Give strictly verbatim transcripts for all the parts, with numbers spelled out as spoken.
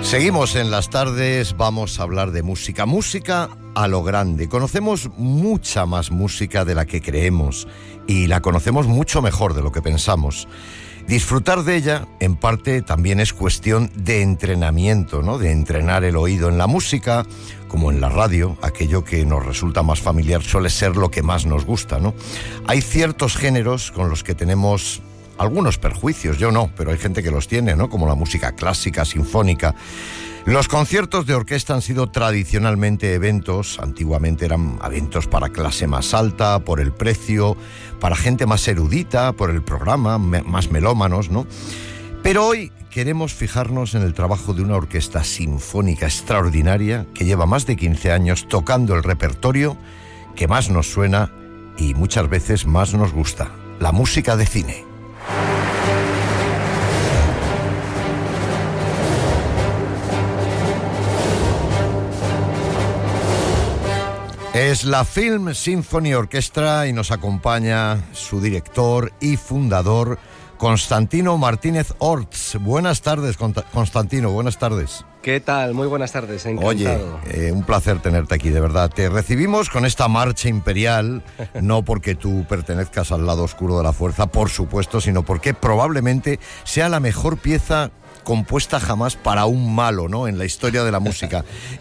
Seguimos en las tardes, vamos a hablar de música, música a lo grande. Conocemos mucha más música de la que creemos y la conocemos mucho mejor de lo que pensamos. Disfrutar de ella, en parte, también es cuestión de entrenamiento, ¿no? De entrenar el oído en la música, como en la radio. Aquello que nos resulta más familiar suele ser lo que más nos gusta, ¿no? Hay ciertos géneros con los que tenemos algunos perjuicios, yo no, pero hay gente que los tiene, ¿no? Como la música clásica, sinfónica. Los conciertos de orquesta han sido tradicionalmente eventos, antiguamente eran eventos para clase más alta, por el precio, para gente más erudita, por el programa, me, más melómanos, ¿no? Pero hoy queremos fijarnos en el trabajo de una orquesta sinfónica extraordinaria que lleva más de quince años tocando el repertorio que más nos suena y muchas veces más nos gusta, la música de cine. Es la Film Symphony Orchestra y nos acompaña su director y fundador, Constantino Martínez Orts. Buenas tardes, Constantino, buenas tardes. ¿Qué tal? Muy buenas tardes, encantado. Oye, eh, un placer tenerte aquí, de verdad. Te recibimos con esta marcha imperial, no porque tú pertenezcas al lado oscuro de la fuerza, por supuesto, sino porque probablemente sea la mejor pieza compuesta jamás para un malo, ¿no? En la historia de la música.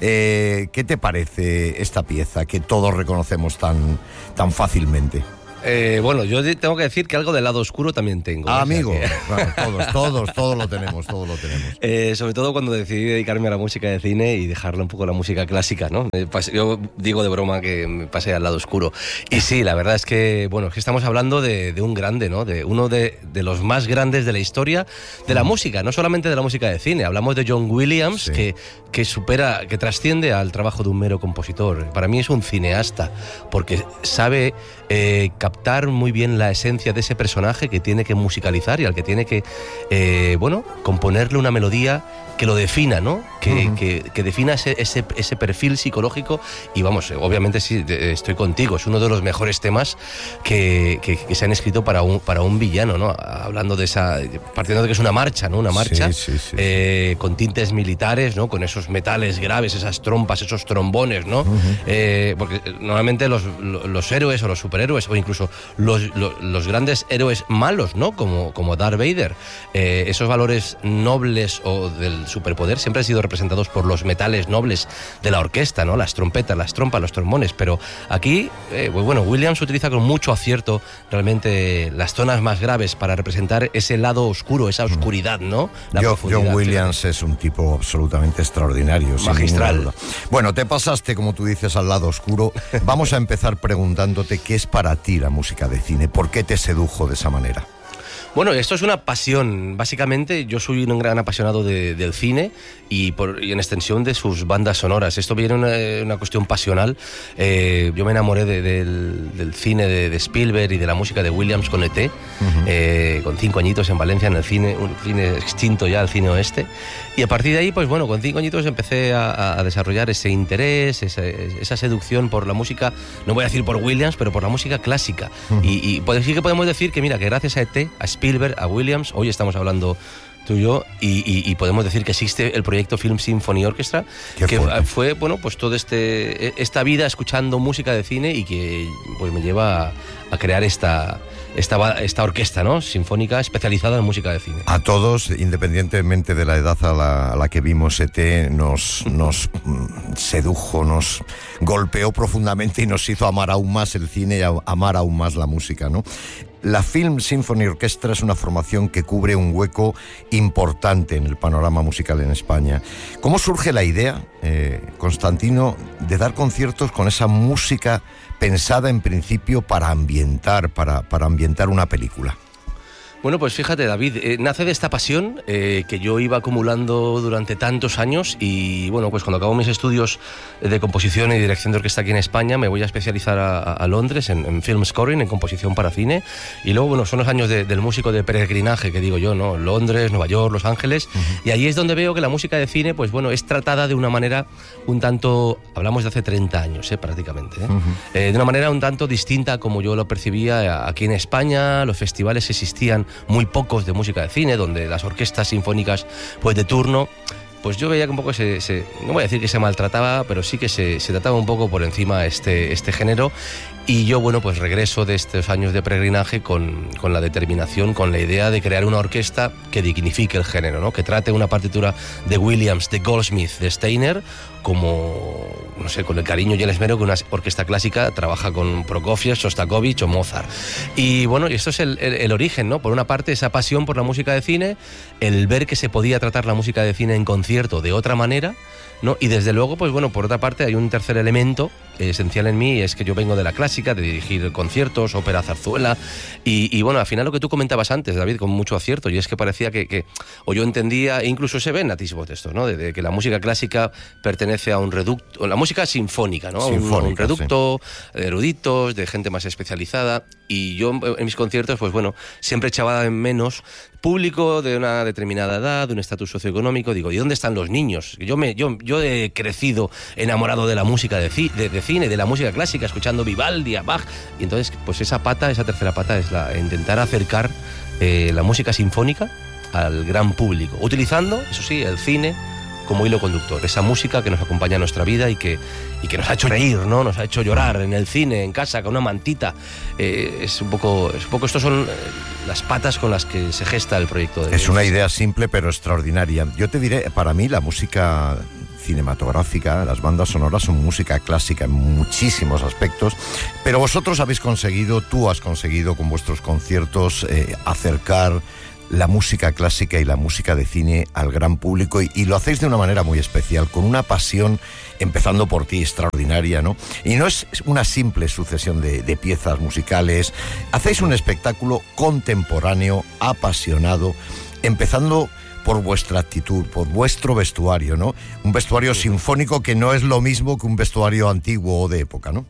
Eh, ¿Qué te parece esta pieza que todos reconocemos tan, tan fácilmente? Eh, bueno, yo tengo que decir que algo del lado oscuro también tengo. Ah, amigo, que... bueno, todos, todos, todos lo tenemos, todos lo tenemos. Eh, sobre todo cuando decidí dedicarme a la música de cine y dejarle un poco la música clásica, ¿no? Yo digo de broma que me pasé al lado oscuro. Y sí, la verdad es que, bueno, es que estamos hablando de, de un grande, ¿no? De uno de, de los más grandes de la historia de la música, no solamente de la música de cine. Hablamos de John Williams, sí. que, que supera, que trasciende al trabajo de un mero compositor. Para mí es un cineasta, porque sabe eh, captar muy bien la esencia de ese personaje que tiene que musicalizar y al que tiene que, eh, bueno, componerle una melodía que lo defina, ¿no? Que, uh-huh. que, que defina ese, ese, ese perfil psicológico y vamos, obviamente sí, estoy contigo, es uno de los mejores temas que, que, que se han escrito para un, para un villano, ¿no? Hablando de esa, partiendo de que es una marcha, ¿no? Una marcha sí, sí, sí, eh, sí. con tintes militares, ¿no? Con esos metales graves, esas trompas, esos trombones, ¿no? Uh-huh. Eh, porque normalmente los, los héroes o los superhéroes o incluso los, los, los grandes héroes malos, ¿no? Como, como Darth Vader, eh, esos valores nobles o del superpoder siempre han sido representados por los metales nobles de la orquesta, ¿no? Las trompetas, las trompas, los trombones, pero aquí, eh, pues bueno, Williams utiliza con mucho acierto realmente las zonas más graves para representar ese lado oscuro, esa oscuridad, ¿no? La Yo, John Williams es un tipo absolutamente extraordinario. Magistral. Bueno, te pasaste, como tú dices, al lado oscuro. Vamos a empezar preguntándote qué es para ti la música de cine, ¿por qué te sedujo de esa manera? Bueno, esto es una pasión. Básicamente, yo soy un gran apasionado de, del cine y, por, y en extensión de sus bandas sonoras. Esto viene una, una cuestión pasional. Eh, yo me enamoré de, de, del, del cine de, de Spielberg y de la música de Williams con E T, uh-huh. eh, con cinco añitos en Valencia, en el cine, un cine extinto ya, el cine oeste. Y a partir de ahí, pues bueno, con cinco añitos empecé a, a desarrollar ese interés, esa, esa seducción por la música, no voy a decir por Williams, pero por la música clásica. Uh-huh. Y, y pues, sí que podemos decir que, mira, que gracias a E T, a Spielberg, a Williams, hoy estamos hablando tú y yo, y, y, y podemos decir que existe el proyecto Film Symphony Orchestra, Qué que fuerte. fue, bueno, pues toda este, esta vida escuchando música de cine y que pues me lleva a, a crear esta, esta, esta orquesta, ¿no? Sinfónica especializada en música de cine. A todos, independientemente de la edad a la, a la que vimos E T, nos, nos sedujo, nos golpeó profundamente y nos hizo amar aún más el cine y amar aún más la música, ¿no? La Film Symphony Orchestra es una formación que cubre un hueco importante en el panorama musical en España. ¿Cómo surge la idea, eh, Constantino, de dar conciertos con esa música pensada en principio para ambientar, para, para ambientar una película? Bueno, pues fíjate, David, eh, nace de esta pasión eh, que yo iba acumulando durante tantos años y, bueno, pues cuando acabo mis estudios de composición y dirección de orquesta aquí en España, me voy a especializar a, a Londres en, en film scoring, en composición para cine, y luego, bueno, son los años de, del músico de peregrinaje, que digo yo, ¿no? Londres, Nueva York, Los Ángeles, uh-huh. y ahí es donde veo que la música de cine, pues bueno, es tratada de una manera un tanto, hablamos de hace treinta años, eh, prácticamente, ¿eh? Uh-huh. Eh, de una manera un tanto distinta como yo lo percibía aquí en España. Los festivales existían muy pocos de música de cine, donde las orquestas sinfónicas pues de turno pues yo veía que un poco se, se no voy a decir que se maltrataba, pero sí que se, se trataba un poco por encima este, este género. Y yo, bueno, pues regreso de estos años de peregrinaje con, con la determinación, con la idea de crear una orquesta que dignifique el género, ¿no? Que trate una partitura de Williams, de Goldsmith, de Steiner, como, no sé, con el cariño y el esmero que una orquesta clásica trabaja con Prokofiev, Shostakovich o Mozart. Y bueno, y esto es el, el, el origen, ¿no? Por una parte, esa pasión por la música de cine, el ver que se podía tratar la música de cine en concierto de otra manera, ¿no? Y desde luego, pues bueno, por otra parte hay un tercer elemento esencial en mí, es que yo vengo de la clásica, de dirigir conciertos, ópera, zarzuela, y, y bueno, al final lo que tú comentabas antes, David, con mucho acierto, y es que parecía que, que o yo entendía, e incluso se ven atisbos de esto, ¿no? De, de que la música clásica pertenece a un reducto, la música sinfónica, ¿no? Sinfónica, a un, un reducto sí. de eruditos, de gente más especializada, y yo en mis conciertos, pues bueno, siempre echaba en menos público de una determinada edad, de un estatus socioeconómico. Digo, ¿y dónde están los niños? Yo me yo, yo he crecido enamorado de la música de, ci, de, de cine, de la música clásica, escuchando Vivaldi, a Bach, y entonces pues esa pata, esa tercera pata es la intentar acercar eh, la música sinfónica al gran público, utilizando, eso sí, el cine como hilo conductor, esa música que nos acompaña en nuestra vida y que, y que nos ha hecho reír, ¿no? Nos ha hecho llorar en el cine, en casa, con una mantita. Eh, es un poco, es un poco, estos son las patas con las que se gesta el proyecto. De es una idea simple pero extraordinaria. Yo te diré, para mí la música cinematográfica, las bandas sonoras son música clásica en muchísimos aspectos, pero vosotros habéis conseguido, tú has conseguido con vuestros conciertos eh, acercar la música clásica y la música de cine al gran público, y, y lo hacéis de una manera muy especial, con una pasión, empezando por ti, extraordinaria, ¿no? Y no es una simple sucesión de, de piezas musicales, hacéis un espectáculo contemporáneo, apasionado, empezando por vuestra actitud, por vuestro vestuario, ¿no? Un vestuario sinfónico que no es lo mismo que un vestuario antiguo o de época, ¿no?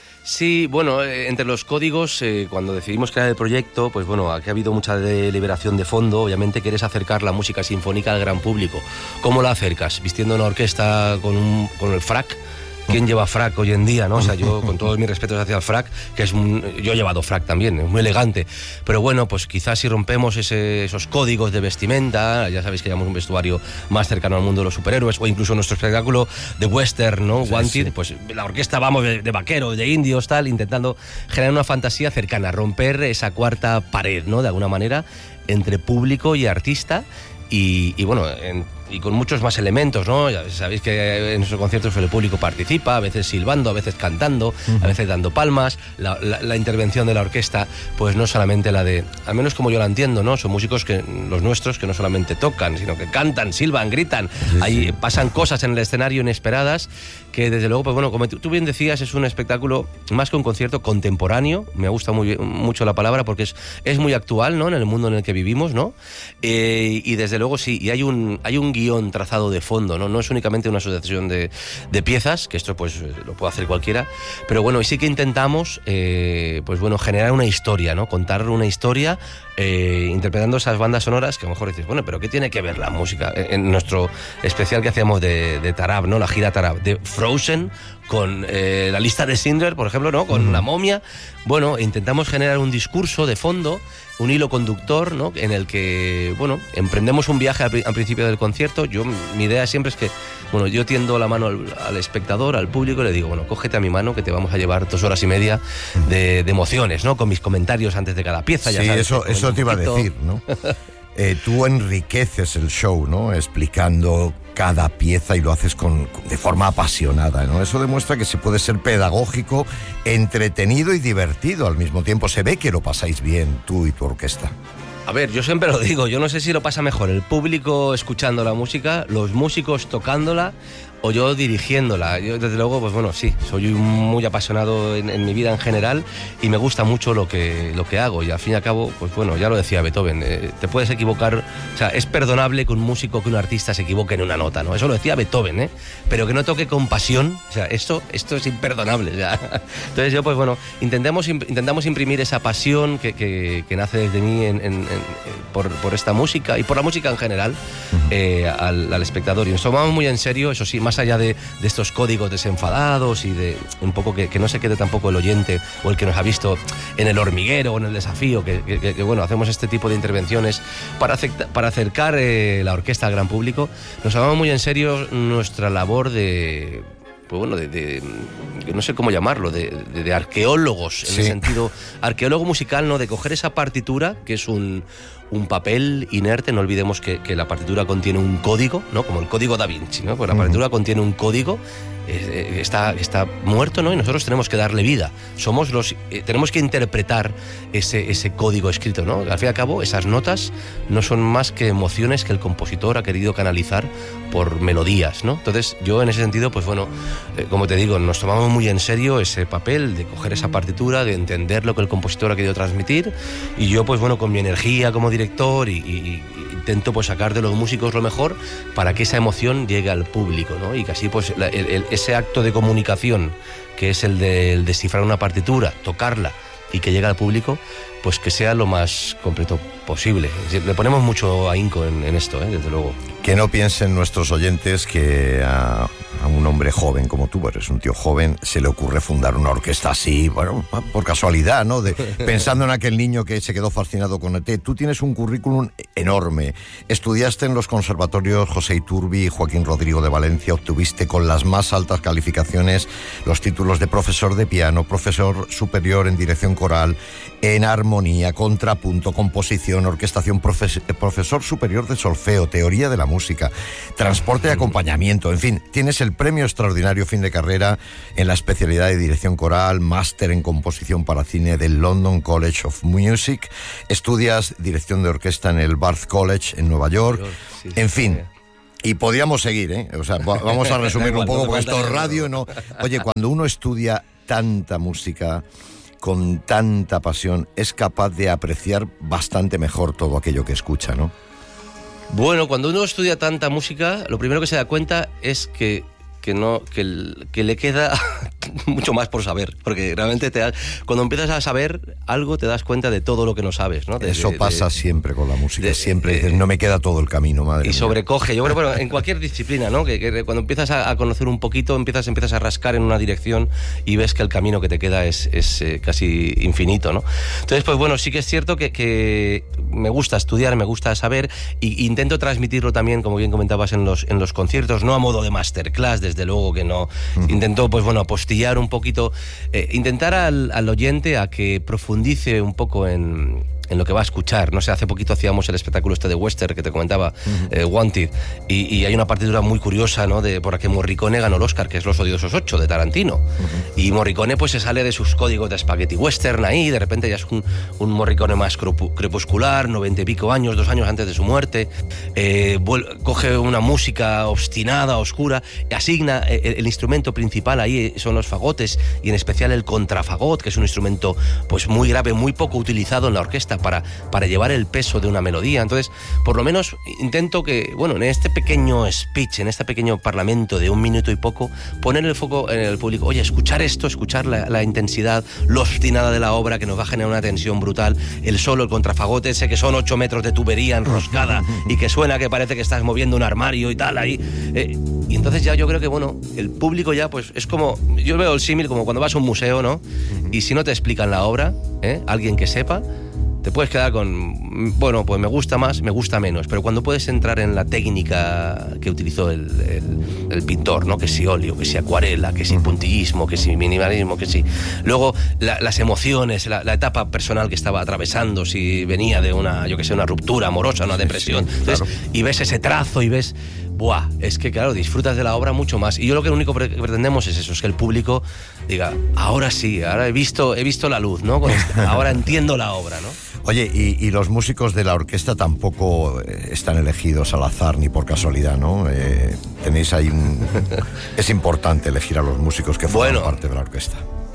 Sí, bueno, eh, entre los códigos, eh, cuando decidimos crear el proyecto, pues bueno, aquí ha habido mucha deliberación de fondo. Obviamente quieres acercar la música sinfónica al gran público. ¿Cómo la acercas? ¿Vistiendo una orquesta con, un, con el frac? ¿Quién lleva frac hoy en día, no? O sea, yo, con todos mis respetos hacia el frac, que es un, yo he llevado frac también, es muy elegante, pero bueno, pues quizás si rompemos ese, esos códigos de vestimenta, ya sabéis que llevamos un vestuario más cercano al mundo de los superhéroes, o incluso nuestro espectáculo de western, ¿no? Sí, Wanted, sí. Pues la orquesta vamos de, de vaqueros, de indios, tal, intentando generar una fantasía cercana, romper esa cuarta pared, ¿no? De alguna manera, entre público y artista, y, y bueno, en, y con muchos más elementos, ¿no? Ya sabéis que en nuestros conciertos el público participa, a veces silbando, a veces cantando, uh-huh. a veces dando palmas. La, la, la intervención de la orquesta, pues no solamente la de, al menos como yo la entiendo, ¿no? Son músicos que los nuestros que no solamente tocan, sino que cantan, silban, gritan. Sí, Ahí sí. pasan cosas en el escenario inesperadas que desde luego, pues bueno, como tú bien decías, es un espectáculo más que un concierto contemporáneo. Me gusta muy, mucho la palabra porque es, es muy actual, ¿no? En el mundo en el que vivimos, ¿no? Eh, y desde luego sí, y hay un, hay un guión trazado de fondo, ¿no? No es únicamente una sucesión de, de piezas, que esto pues lo puede hacer cualquiera, pero bueno, y sí que intentamos eh, pues bueno, generar una historia, ¿no? Contar una historia eh, interpretando esas bandas sonoras que a lo mejor dices, bueno, pero ¿qué tiene que ver la música? En nuestro especial que hacíamos de, de Tarab, ¿no? La gira Tarab, de Frozen, con eh, la lista de Schindler, por ejemplo, ¿no? Con uh-huh. La momia. Bueno, intentamos generar un discurso de fondo, un hilo conductor, ¿no? En el que, bueno, emprendemos un viaje al, al principio del concierto. Yo, mi idea siempre es que, bueno, yo tiendo la mano al, al espectador, al público, y le digo, bueno, cógete a mi mano que te vamos a llevar dos horas y media de, de emociones, ¿no? Con mis comentarios antes de cada pieza. Ya sí, sabes, eso, eso te iba a decir, ¿no? eh, tú enriqueces el show, ¿no? Explicando cada pieza y lo haces con, de forma apasionada, ¿no? Eso demuestra que se puede ser pedagógico, entretenido y divertido al mismo tiempo. Se ve que lo pasáis bien, tú y tu orquesta. A ver, yo siempre lo digo, yo no sé si lo pasa mejor el público escuchando la música, los músicos tocándola o yo dirigiéndola. Yo, desde luego, pues bueno, sí, soy muy apasionado en, en mi vida en general y me gusta mucho lo que, lo que hago. Y al fin y al cabo, pues bueno, ya lo decía Beethoven, eh, te puedes equivocar, o sea, es perdonable que un músico, que un artista se equivoque en una nota, ¿no? Eso lo decía Beethoven, ¿eh? Pero que no toque con pasión, o sea, esto, esto es imperdonable, o sea. Entonces yo, pues bueno, intentemos, intentamos imprimir esa pasión que, que, que nace desde mí en, en, en, por, por esta música y por la música en general uh-huh. eh, al, al espectador. Y nos tomamos muy en serio, eso sí, más allá de, de estos códigos desenfadados y de un poco que, que no se quede tampoco el oyente o el que nos ha visto en El Hormiguero o en El Desafío, que, que, que bueno, hacemos este tipo de intervenciones para, acepta, para acercar eh, la orquesta al gran público. Nos tomamos muy en serio nuestra labor de... pues bueno, de, de, no sé cómo llamarlo, de, de, de arqueólogos, en sí. el sentido arqueólogo musical, ¿no? De coger esa partitura, que es un, un papel inerte. No olvidemos que, que la partitura contiene un código, ¿no? Como el código Da Vinci, ¿no? Pues la partitura uh-huh. contiene un código, eh, está, está muerto, ¿no? Y nosotros tenemos que darle vida. Somos los, eh, tenemos que interpretar ese, ese código escrito, ¿no? Al fin y al cabo, esas notas no son más que emociones que el compositor ha querido canalizar por melodías, ¿no? Entonces, yo en ese sentido, pues bueno, eh, como te digo, nos tomamos muy en serio ese papel de coger esa partitura, de entender lo que el compositor ha querido transmitir, y yo, pues bueno, con mi energía como director y, y, y intento pues sacar de los músicos lo mejor para que esa emoción llegue al público, ¿no? Y que así, pues, la, el, el, ese acto de comunicación, que es el de el descifrar una partitura, tocarla y que llegue al público, pues que sea lo más completo posible. Le ponemos mucho ahínco en, en esto, ¿eh? Desde luego. Que no piensen nuestros oyentes que a, a un hombre joven como tú, eres un tío joven, se le ocurre fundar una orquesta así, bueno, por casualidad, ¿no? De, pensando en aquel niño que se quedó fascinado con E T. Tú tienes un currículum enorme. Estudiaste en los conservatorios José Iturbi y Joaquín Rodrigo de Valencia, obtuviste con las más altas calificaciones los títulos de profesor de piano, profesor superior en dirección coral, en armonía, contrapunto, composición, orquestación, profes- profesor superior de solfeo, teoría de la música, transporte y acompañamiento, en fin, tienes el premio extraordinario fin de carrera en la especialidad de dirección coral, máster en composición para cine del London College of Music, estudias dirección de orquesta en el Barth College en Nueva York, sí, sí, en fin. Y podríamos seguir, ¿eh? O sea, vamos a resumirlo un poco porque esto es radio, ¿no? Oye, cuando uno estudia tanta música con tanta pasión, es capaz de apreciar bastante mejor todo aquello que escucha, ¿no? Bueno, cuando uno estudia tanta música, lo primero que se da cuenta es que, que, no, que, que le queda mucho más por saber, porque realmente te da, cuando empiezas a saber algo te das cuenta de todo lo que no sabes, ¿no? De, Eso de, pasa de, siempre con la música, de, siempre de, dices, no me queda todo el camino, madre y mía. sobrecoge, yo creo, bueno, en cualquier disciplina, ¿no? Que, que cuando empiezas a, a conocer un poquito, empiezas, empiezas a rascar en una dirección y ves que el camino que te queda es, es eh, casi infinito, ¿no? Entonces, pues bueno, sí que es cierto que, que me gusta estudiar, me gusta saber, y intento transmitirlo también, como bien comentabas, en los, en los conciertos, no a modo de masterclass, desde luego que no. Uh-huh. Intento, pues bueno, apostillar un poquito, eh, intentar al, al oyente a que profundice un poco en, en lo que va a escuchar. No sé, hace poquito hacíamos el espectáculo este de western que te comentaba, uh-huh. eh, Wanted, y, y hay una partitura muy curiosa, ¿no? De, por la que Morricone ganó el Oscar, que es Los Odiosos ocho, de Tarantino. Uh-huh. Y Morricone pues se sale de sus códigos de spaghetti western ahí, de repente ya es un, un Morricone más crepuscular, noventa y pico años, dos años antes de su muerte, eh, vuel- coge una música obstinada, oscura, asigna el, el instrumento principal ahí, son los fagotes, y en especial el contrafagot, que es un instrumento pues muy grave, muy poco utilizado en la orquesta para, para llevar el peso de una melodía. Entonces, por lo menos intento que, bueno, en este pequeño speech, en este pequeño parlamento de un minuto y poco, poner el foco en el público. Oye, escuchar esto, escuchar la, la intensidad, lo obstinada de la obra, que nos va a generar una tensión brutal, el solo, el contrafagote ese que son ocho metros de tubería enroscada y que suena que parece que estás moviendo un armario y tal ahí. Eh, y entonces ya yo creo que, bueno, el público ya pues es como, yo veo el símil como cuando vas a un museo, ¿no? Y si no te explican la obra, ¿eh? Alguien que sepa, te puedes quedar con, bueno, pues me gusta más, me gusta menos, pero cuando puedes entrar en la técnica que utilizó el, el, el pintor, ¿no? Que si óleo, que si acuarela, que si puntillismo, que si minimalismo, que si... Luego, la, las emociones, la, la etapa personal que estaba atravesando, si venía de una, yo que sé, una ruptura amorosa, una depresión. Sí, sí, claro. Entonces, y ves ese trazo y ves... Buah, es que claro, disfrutas de la obra mucho más. Y yo lo que único que pretendemos es eso, es que el público diga, ahora sí, ahora he visto, he visto la luz, ¿no? Con esta, ahora entiendo la obra, ¿no? Oye, y, y los músicos de la orquesta tampoco están elegidos al azar ni por casualidad, ¿no? Eh, tenéis ahí un... Es importante elegir a los músicos que forman bueno, parte de la orquesta.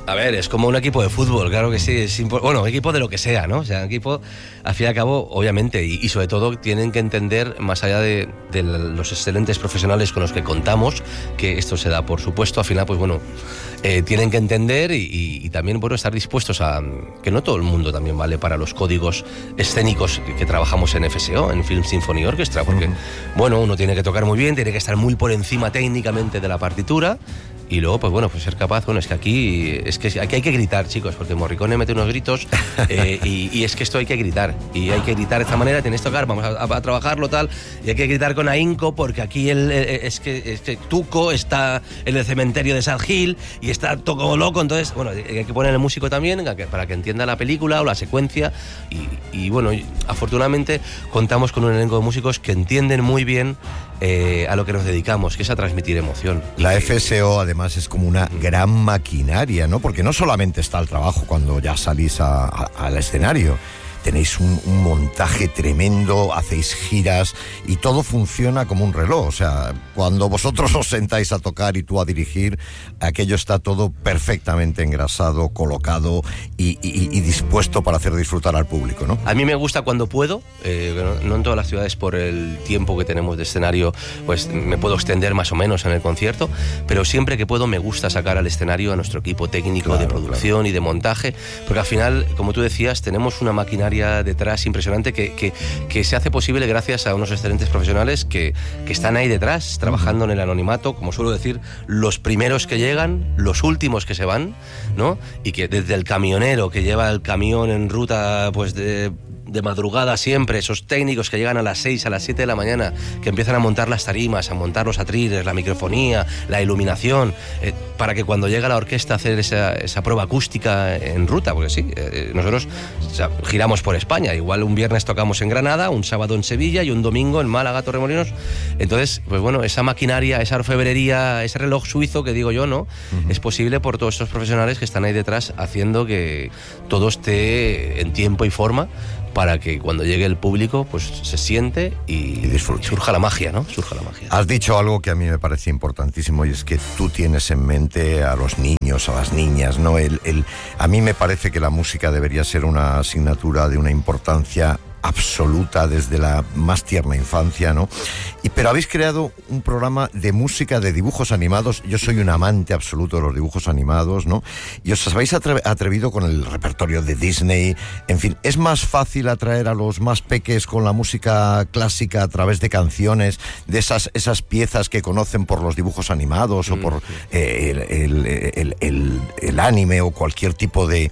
A ver, es como un equipo de fútbol, claro que sí. Es impo- bueno, equipo de lo que sea, ¿no? O sea, equipo, al fin y al cabo, obviamente, y, y sobre todo tienen que entender, más allá de, de los excelentes profesionales con los que contamos, que esto se da por supuesto, al final, pues bueno, eh, tienen que entender y, y, y también, bueno, estar dispuestos a... que no todo el mundo también vale para los códigos escénicos que, que trabajamos en F S O, en Film Symphony Orchestra, porque, uh-huh. bueno, uno tiene que tocar muy bien, tiene que estar muy por encima técnicamente de la partitura. Y luego, pues bueno, pues ser capaz, bueno, es que aquí es que aquí hay que gritar, chicos, porque Morricone mete unos gritos eh, y, y es que esto hay que gritar. Y hay que gritar de esta manera, tienes que tocar, vamos a, a, a trabajarlo tal, y hay que gritar con ahínco, porque aquí el, es, que, es que Tuco está en el cementerio de Sad Hill y está todo loco, entonces, bueno, hay que poner el músico también para que entienda la película o la secuencia. Y, y bueno, afortunadamente contamos con un elenco de músicos que entienden muy bien eh, a lo que nos dedicamos, que es a transmitir emoción. La que, F S O, además, es como una gran maquinaria, ¿no? Porque no solamente está el trabajo cuando ya salís a, a, al escenario. Tenéis un, un montaje tremendo, hacéis giras y todo funciona como un reloj. O sea, cuando vosotros os sentáis a tocar y tú a dirigir, aquello está todo perfectamente engrasado, colocado y, y, y dispuesto para hacer disfrutar al público, ¿no? A mí me gusta cuando puedo, eh, no en todas las ciudades por el tiempo que tenemos de escenario, pues me puedo extender más o menos en el concierto, pero siempre que puedo me gusta sacar al escenario a nuestro equipo técnico, claro, de producción, claro, y de montaje, porque al final, como tú decías, tenemos una maquinaria detrás impresionante que, que, que se hace posible gracias a unos excelentes profesionales que, que están ahí detrás, trabajando en el anonimato, como suelo decir, los primeros que llegan, los últimos que se van, ¿no? Y que desde el camionero que lleva el camión en ruta, pues de... de madrugada siempre, esos técnicos que llegan a las seis, a las siete de la mañana, que empiezan a montar las tarimas, a montar los atriles, la microfonía, la iluminación, eh, para que cuando llega la orquesta a hacer esa, esa prueba acústica en ruta, porque sí, eh, nosotros o sea, giramos por España, igual un viernes tocamos en Granada, un sábado en Sevilla y un domingo en Málaga, Torremolinos. Entonces, pues bueno, esa maquinaria, esa orfebrería, ese reloj suizo que digo yo, ¿no? Uh-huh. Es posible por todos estos profesionales que están ahí detrás haciendo que todo esté en tiempo y forma, para que cuando llegue el público pues se siente y, y surja la magia, ¿no? Surja la magia. Has dicho algo que a mí me parece importantísimo y es que tú tienes en mente a los niños, a las niñas, ¿no? El, el, a mí me parece que la música debería ser una asignatura de una importancia absoluta desde la más tierna infancia, ¿no? Y, pero habéis creado un programa de música de dibujos animados. Yo soy un amante absoluto de los dibujos animados, ¿no? Y os habéis atre- atrevido con el repertorio de Disney. En fin, ¿es más fácil atraer a los más peques con la música clásica a través de canciones, de esas, esas piezas que conocen por los dibujos animados mm, o por eh, el, el, el, el, el anime o cualquier tipo de,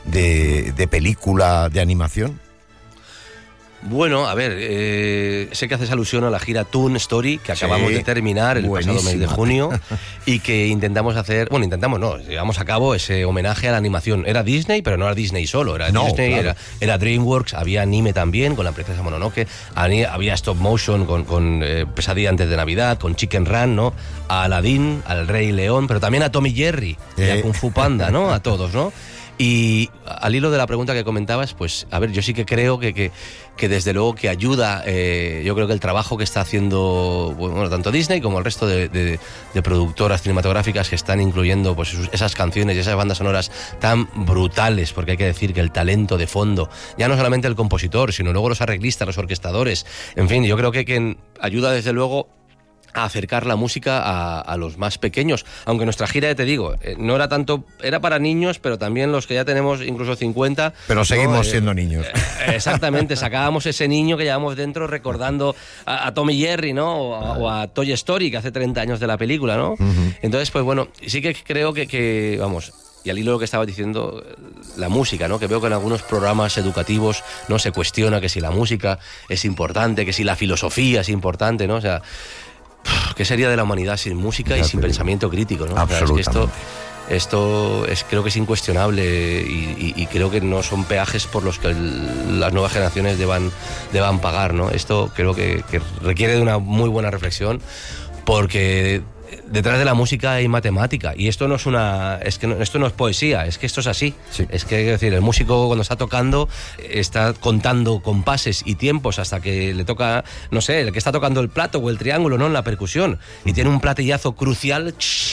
de, de película de animación? Bueno, a ver, eh, sé que haces alusión a la gira Toon Story que acabamos sí, de terminar el buenísima. pasado mes de junio y que intentamos hacer, bueno, intentamos no, llevamos a cabo ese homenaje a la animación. Era Disney, pero no era Disney solo, era no, Disney, claro. era, era DreamWorks, había anime también con la princesa Mononoke, había stop motion con, con eh, Pesadilla antes de Navidad, con Chicken Run, ¿no? A Aladdin, al Rey León, pero también a Tom y Jerry, eh. y a Kung Fu Panda, ¿no? A todos, ¿no? Y al hilo de la pregunta que comentabas, pues, a ver, yo sí que creo que, que, que desde luego que ayuda, eh, yo creo que el trabajo que está haciendo, bueno, tanto Disney como el resto de, de, de productoras cinematográficas que están incluyendo pues esas canciones y esas bandas sonoras tan brutales, porque hay que decir que el talento de fondo, ya no solamente el compositor, sino luego los arreglistas, los orquestadores, en fin, yo creo que, que ayuda desde luego a acercar la música a, a los más pequeños, aunque nuestra gira, ya te digo, eh, no era tanto, era para niños, pero también los que ya tenemos incluso cincuenta. Pero seguimos ¿no? eh, siendo niños. Eh, exactamente, sacábamos ese niño que llevamos dentro recordando a, a Tom y Jerry, ¿no? O a, o a Toy Story, que hace treinta años de la película, ¿no? Uh-huh. Entonces, pues bueno, sí que creo que, que vamos... Y al hilo de lo que estaba diciendo, la música, ¿no? Que veo que en algunos programas educativos no se cuestiona que si la música es importante, que si la filosofía es importante, ¿no? O sea, ¿qué sería de la humanidad sin música y sin pensamiento crítico, ¿no? Absolutamente. O sea, es que esto, esto es, creo que es incuestionable y, y, y creo que no son peajes por los que el, las nuevas generaciones deban, deban pagar, ¿no? Esto creo que, que requiere de una muy buena reflexión, porque detrás de la música hay matemática y esto no es una es que no, esto no es poesía, es que esto es así. Sí. Es que es decir, el músico cuando está tocando está contando compases y tiempos hasta que le toca, no sé, el que está tocando el plato o el triángulo, no en la percusión, y tiene un platillazo crucial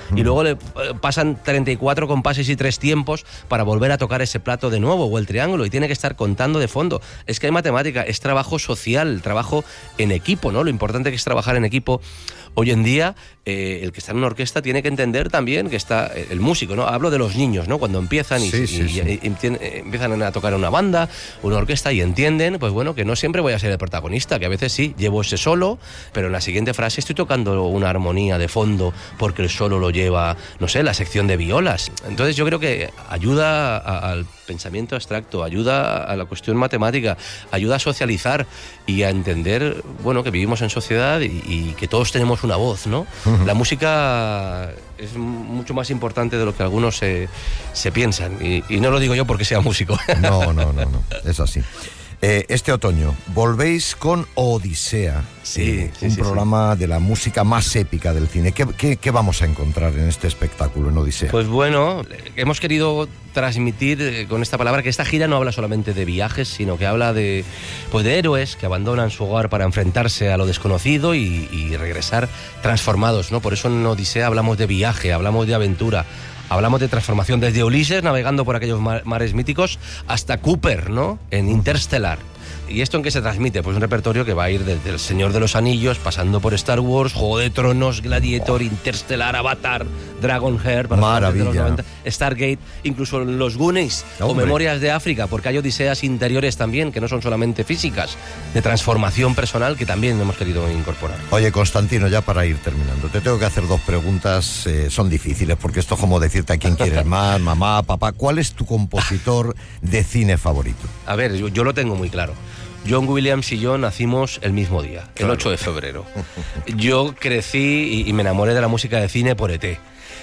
y luego le pasan treinta y cuatro compases y tres tiempos para volver a tocar ese plato de nuevo, o el triángulo, y tiene que estar contando de fondo. Es que hay matemática, es trabajo social, trabajo en equipo, ¿no? Lo importante que es trabajar en equipo. Hoy en día, eh, el que está en una orquesta tiene que entender también que está el músico, ¿no? Hablo de los niños, ¿no? Cuando empiezan y, sí, sí, y, sí. y, y empiezan a tocar una banda, una orquesta, y entienden, pues bueno, que no siempre voy a ser el protagonista, que a veces sí, llevo ese solo, pero en la siguiente frase estoy tocando una armonía de fondo porque el solo lo lleva, no sé, la sección de violas. Entonces yo creo que ayuda a, al pensamiento abstracto, ayuda a la cuestión matemática, ayuda a socializar y a entender, bueno, que vivimos en sociedad y, y que todos tenemos una voz, ¿no? Uh-huh. La música es mucho más importante de lo que algunos se, se piensan, y, y no lo digo yo porque sea músico. No, no, no, no, es así. Eh, este otoño volvéis con Odisea, sí, eh, sí, un sí, programa sí. de la música más épica del cine. ¿Qué, qué, ¿Qué vamos a encontrar en este espectáculo, en Odisea? Pues bueno, hemos querido transmitir eh, con esta palabra que esta gira no habla solamente de viajes, sino que habla de, pues de héroes que abandonan su hogar para enfrentarse a lo desconocido y, y regresar transformados, ¿no? Por eso en Odisea hablamos de viaje, hablamos de aventura. Hablamos de transformación desde Ulises navegando por aquellos mares míticos hasta Cooper, ¿no? En Interstellar. ¿Y esto en qué se transmite? Pues un repertorio que va a ir desde El Señor de los Anillos, pasando por Star Wars, Juego de Tronos, Gladiator, Interstellar, Avatar, Dragonheart, para Maravilla. los noventa, Stargate, incluso los Goonies, Hombre. o Memorias de África, porque hay odiseas interiores también, que no son solamente físicas, de transformación personal, que también hemos querido incorporar. Oye, Constantino, ya para ir terminando, te tengo que hacer dos preguntas, eh, son difíciles, porque esto es como decirte a quién quieres más, mamá, papá. ¿Cuál es tu compositor de cine favorito? A ver, yo, yo lo tengo muy claro. John Williams y yo nacimos el mismo día, claro. El ocho de febrero. Yo crecí y, y me enamoré de la música de cine por E T.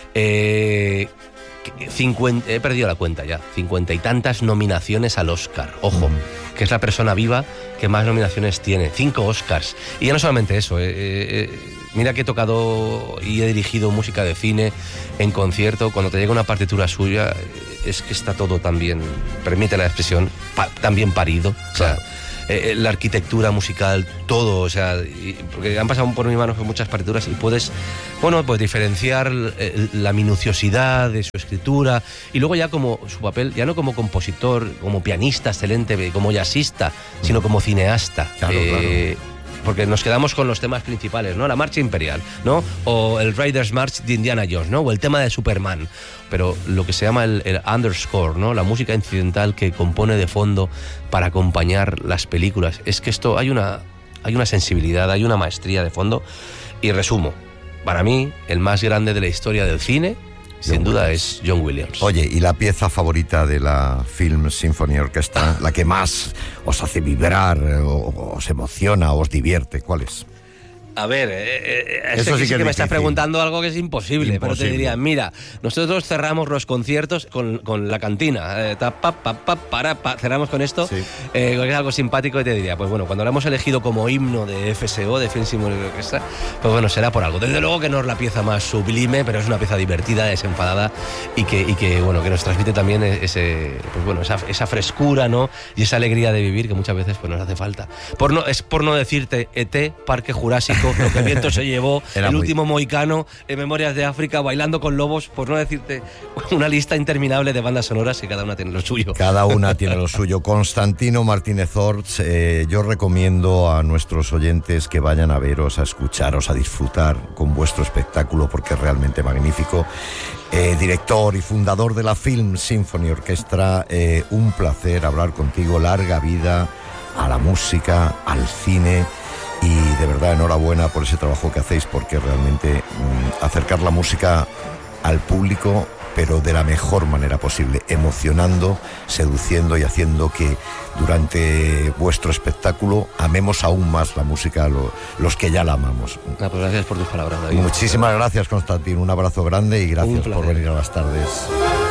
Eh, cincuenta, he perdido la cuenta ya, cincuenta y tantas nominaciones al Oscar. Ojo, mm. que es la persona viva que más nominaciones tiene, cinco Oscars. Y ya no solamente eso, eh, eh, mira que he tocado y he dirigido música de cine en concierto. Cuando te llega una partitura suya, es que está todo tan bien, permite la expresión, pa, tan bien parido. O sea, eh, la arquitectura musical, todo, o sea, y, porque han pasado por mis manos muchas partituras y puedes, bueno, pues diferenciar eh, la minuciosidad de su escritura y luego ya como su papel, ya no como compositor, como pianista excelente, como jazzista, sino como cineasta. Claro, eh, claro. Porque nos quedamos con los temas principales, ¿no? La Marcha Imperial, ¿no? O el Raiders March de Indiana Jones, ¿no? O el tema de Superman. Pero lo que se llama el, el underscore, ¿no? La música incidental que compone de fondo para acompañar las películas. Es que esto, hay una, hay una sensibilidad, hay una maestría de fondo. Y resumo, para mí, el más grande de la historia del cine, sin duda, es John Williams. Oye, ¿y la pieza favorita de la Film Symphony Orchestra, la que más os hace vibrar, o, os emociona, o os divierte, cuál es? A ver, eh, eh, Eso sí que, sí es que me estás difícil. preguntando algo que es imposible, Imposible. pero te diría, mira, nosotros cerramos los conciertos con, con la cantina, eh, ta, pa, pa, pa, para, pa, cerramos con esto, Sí. eh, que es algo simpático, y te diría, pues bueno, cuando lo hemos elegido como himno de F S O, de Film Symphony Orchestra, pues bueno, será por algo. Desde luego que no es la pieza más sublime, pero es una pieza divertida, desenfadada, y que, y que bueno, que nos transmite también ese, pues bueno, esa, esa frescura, ¿no? Y esa alegría de vivir que muchas veces pues nos hace falta. Por no, es por no decirte E T, Parque Jurásico, lo que el viento se llevó, Era el muy... último mohicano, en Memorias de África, Bailando con Lobos, por no decirte una lista interminable de bandas sonoras que cada una tiene lo suyo. Cada una tiene lo suyo. Constantino Martínez Orts, eh, yo recomiendo a nuestros oyentes que vayan a veros, a escucharos, a disfrutar con vuestro espectáculo, porque es realmente magnífico. Eh, director y fundador de la Film Symphony Orchestra, eh, un placer hablar contigo. Larga vida a la música, al cine. Y de verdad, enhorabuena por ese trabajo que hacéis, porque realmente mmm, acercar la música al público, pero de la mejor manera posible, emocionando, seduciendo y haciendo que durante vuestro espectáculo amemos aún más la música, lo, los que ya la amamos. Ah, pues gracias por tus palabras, David. Muchísimas gracias, Constantino. Un abrazo grande y gracias por venir a las tardes.